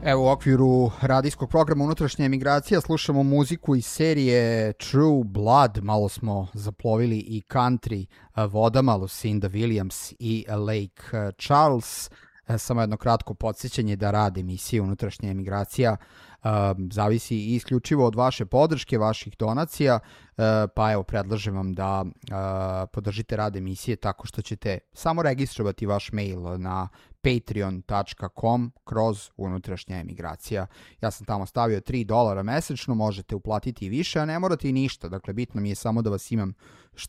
Evo, u okviru radijskog programa Unutrašnja emigracija slušamo muziku iz serije True Blood, malo smo zaplovili i country vodama, Lucinda Williams i Lake Charles. Samo jedno kratko podsjećanje da rad emisije Unutrašnja emigracija zavisi isključivo od vaše podrške, vaših donacija, pa evo predlažem vam da podržite rad emisije tako što ćete samo registrovati vaš mail na patreon.com/unutrašnja emigracija. Ja sam tamo stavio $3 mesečno, možete uplatiti i više, a ne morate i ništa, dakle bitno mi je samo da vas imam